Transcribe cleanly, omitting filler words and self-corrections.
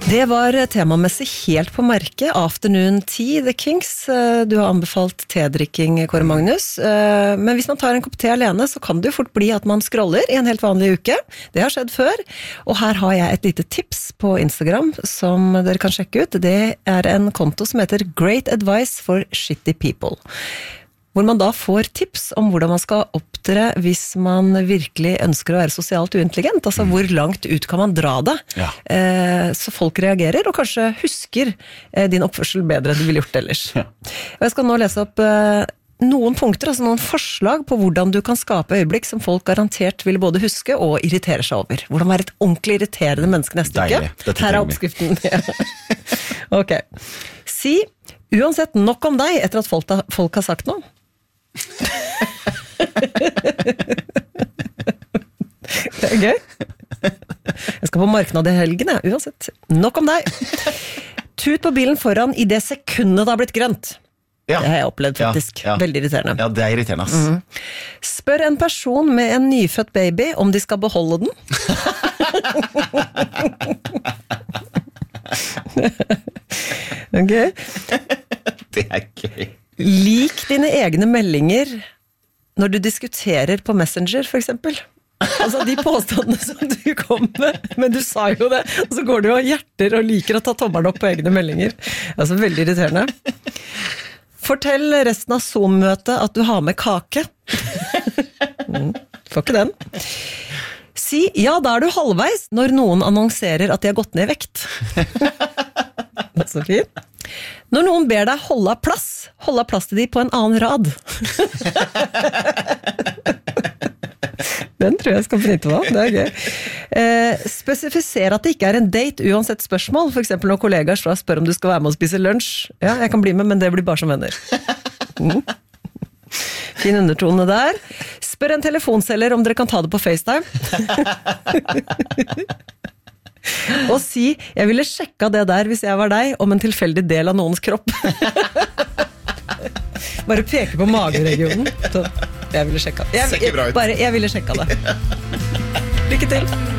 Det var temamessig helt på merket. Afternoon tea, The Kings. Du har anbefalt tedrikking, Kåre Magnus. Men hvis man tar en kopp te alene, så kan det jo fort bli at man scroller i en helt vanlig uke. Det har skjedd før. Og her har jeg et lite tips på Instagram som dere kan sjekke ut. Det er en konto som heter Great Advice for Shitty People. Hvor man da får tips om hvordan man skal opptre hvis man virkelig ønsker å være sosialt uintelligent. Altså hvor langt ut kan man dra det, så folk reagerer og kanskje husker din oppførsel bedre enn du ville gjort ellers. Og jeg skal nå lese opp noen punkter, altså noen forslag på hvordan du kan skape øyeblikk som folk garantert vil både huske og irritere seg over. Hvordan være et ordentlig irriterende menneske neste uke. Her er oppskriften. Ok. Si uansett nok om deg etter at folk har sagt noe. Det er gøy. Jeg skal på marknad i helgen, uansett. Nok om deg. Tut på bilen foran i det sekundet det har blitt grønt. Det har jeg opplevd faktisk. Veldig irriterende. Ja, det er irriterende, ass. Spør en person med en nyfødt baby om de skal beholde den. Ok. Det er gøy. Lik dine egne meldinger når du diskuterer på Messenger, for eksempel. Altså de påstandene som du kom med, men du sa jo det, og så går du og hjerter og liker å ta tommeren opp på egne meldinger. Altså veldig irriterende. Fortell resten av Zoom-møtet at du har med kake. Får ikke den. Si, ja, da er du halvveis når noen annonserer at de har gått ned i vekt. Det er så fint. Når noen ber deg holde av plass til de på en annen rad. Den tror jeg skal benytte meg av, det er gøy. Spesifiser at det ikke er en date uansett spørsmål, for eksempel når kollegaer spør om du skal være med og spise lunsj. Ja, jeg kan bli med, men det blir bare som venner. Fin undertone der. Spør en telefonselger om dere kan ta det på FaceTime. Og si, jeg ville sjekka det der hvis jeg var deg, om en tilfeldig del av noens kropp. Bare peke på mageregionen. Så jeg ville sjekka. Jeg ville sjekka det. Lykke til.